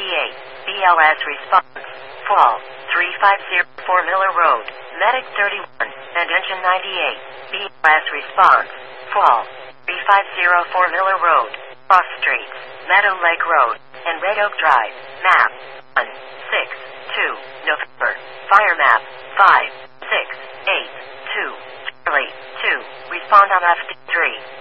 BLS response. Fall. 3504 Miller Road. Medic 31. And engine 98. BLS response. Fall. 3504 Miller Road. Cross Streets. Meadow Lake Road. And Red Oak Drive. Map. 1, 6, 2, November. Fire map. 5, 6, 8, 2. Charlie. 2. Respond on FD3.